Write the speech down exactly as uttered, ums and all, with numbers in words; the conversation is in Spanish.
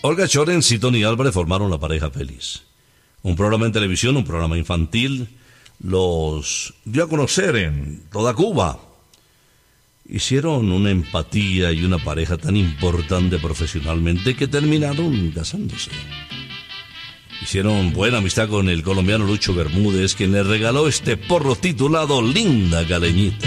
Olga Chorens y Tony Álvarez formaron la pareja feliz. Un programa en televisión, un programa infantil, los dio a conocer en toda Cuba. Hicieron una empatía y una pareja tan importante profesionalmente que terminaron casándose. Hicieron buena amistad con el colombiano Lucho Bermúdez, quien le regaló este porro titulado Linda Caleñita.